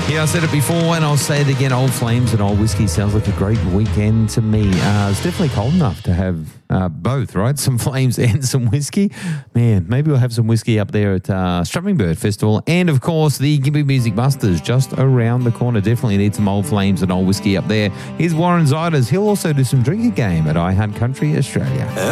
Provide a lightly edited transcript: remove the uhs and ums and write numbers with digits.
Yeah, I said it before and I'll say it again. Old Flames and Old Whiskey sounds like a great weekend to me. It's definitely cold enough to have both, right? Some flames and some whiskey. Man, maybe we'll have some whiskey up there at Strumming Bird Festival. And, of course, the Gympie Music Busters just around the corner. Definitely need some Old Flames and Old Whiskey up there. Here's Warren Ziders. He'll also do some drinking game at iHunt Country Australia.